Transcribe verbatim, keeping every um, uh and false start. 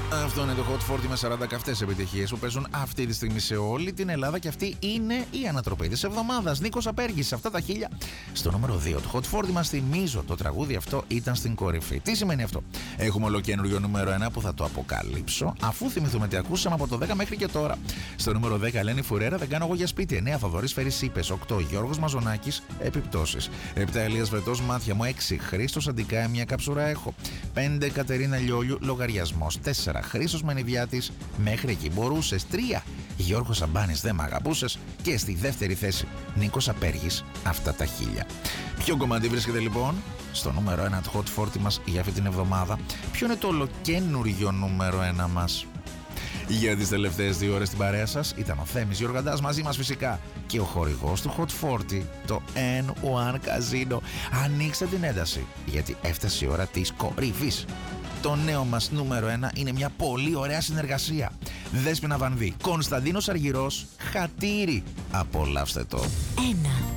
Αυτό είναι το Hot φορτί με σαράντα καυτές επιτυχίες που παίζουν αυτή τη στιγμή σε όλη την Ελλάδα και αυτή είναι η ανατροπή της εβδομάδας. Νίκος Απέργης, αυτά τα χίλια. Στο νούμερο δύο του Hot φορτί μας θυμίζω, το τραγούδι αυτό ήταν στην κορυφή. Τι σημαίνει αυτό? Έχουμε ολοκένουργιο νούμερο ένα που θα το αποκαλύψω αφού θυμηθούμε τι ακούσαμε από το δέκα μέχρι και τώρα. Στο νούμερο δέκα Ελένη Φουρέρα, Δεν κάνω εγώ για σπίτι. εννέα Θοδωρής Φερρυσίπες. οκτώ Γιώργος Μαζονάκης, Επιπτώσεις. επτά Ελίας Βρετός, Μάτια μου. έξι Χρήστος Αντικάε, Μια καψούρα έχω. πέντε Κατερίνα Λιόλιου, Λογαριασμός. τέσσερα Χρήστος Μενιδιάτης, Μέχρι εκεί μπορούσες. τρία Γιώργος Σαμπάνης, Δεν μ' αγαπούσες. Και στη δεύτερη θέση Νίκος Απέργης, Αυτά τα χίλια. Ποιο κομμάτι βρίσκεται λοιπόν στο νούμερο ένα του Hot φορτί μας για αυτή την εβδομάδα? Ποιο είναι το ολοκένουργιο νούμερο ένα μας? Για τις τελευταίες δύο ώρες στην παρέα σας ήταν ο Θέμης Γιοργαντάς, μαζί μας φυσικά και ο χορηγός του Hot φορτί, το N ένα Casino. Ανοίξτε την ένταση γιατί έφτασε η ώρα της κορυφής. Το νέο μας νούμερο ένα είναι μια πολύ ωραία συνεργασία. Δέσποινα Βανδύ, Κωνσταντίνος Αργυρός, Χατήρι. Απολαύστε το. Ένα.